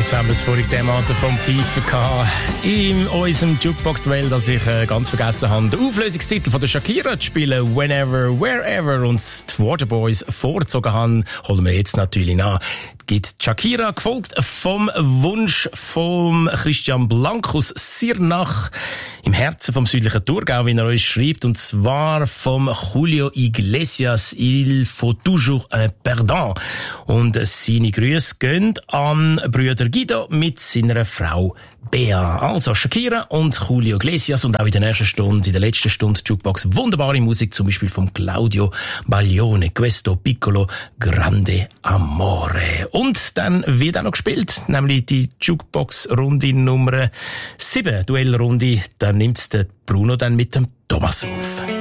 zusammen das vorige dermassen vom Pfeifen gehabt in unserem Jukebox-Duell, dass ich ganz vergessen habe, den Auflösungstitel von der Shakira zu spielen, Whenever, Wherever, und die Waterboys vorgezogen haben, holen wir jetzt natürlich nach. Gibt Shakira, gefolgt vom Wunsch vom Christian Blancus, Sirnach, im Herzen vom südlichen Thurgau, wie er uns schreibt, und zwar vom Julio Iglesias, Il faut toujours un perdant. Und seine Grüße gehen an Brüder Guido mit seiner Frau Bea. Also Shakira und Julio Iglesias, und auch in der nächsten Stunde, in der letzten Stunde Jukebox, wunderbare Musik, zum Beispiel von Claudio Baglione, Questo Piccolo Grande Amore. Und dann wird auch noch gespielt, nämlich die Jukebox-Runde Nummer 7, Duellrunde. Da nimmt der Bruno dann mit dem Thomas auf.